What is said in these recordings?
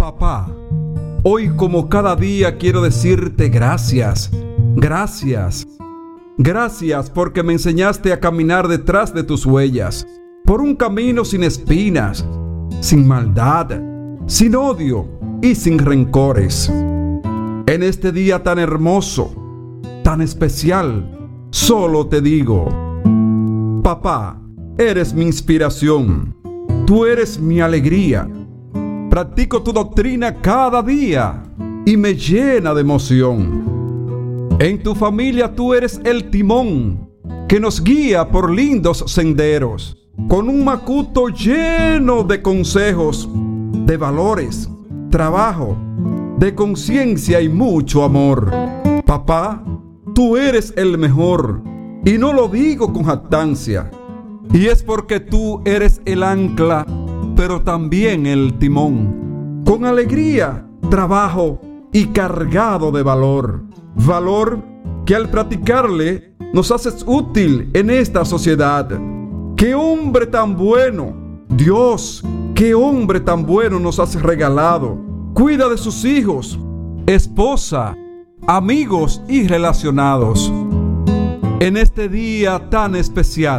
Papá, hoy como cada día quiero decirte gracias, gracias, gracias porque me enseñaste a caminar detrás de tus huellas, por un camino sin espinas, sin maldad, sin odio y sin rencores. En este día tan hermoso, tan especial, solo te digo, papá, eres mi inspiración, tú eres mi alegría. Practico tu doctrina cada día y me llena de emoción. En tu familia tú eres el timón que nos guía por lindos senderos, con un macuto lleno de consejos, de valores, trabajo, de conciencia y mucho amor. Papá, tú eres el mejor y no lo digo con jactancia. Y es porque tú eres el ancla, pero también el timón, con alegría, trabajo y cargado de valor. Valor que al practicarle nos haces útil en esta sociedad. ¡Qué hombre tan bueno! Dios, qué hombre tan bueno nos has regalado. Cuida de sus hijos, esposa, amigos y relacionados. En este día tan especial,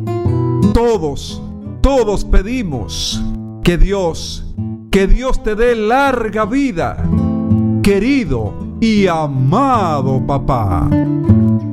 todos pedimos que Dios te dé larga vida, querido y amado papá.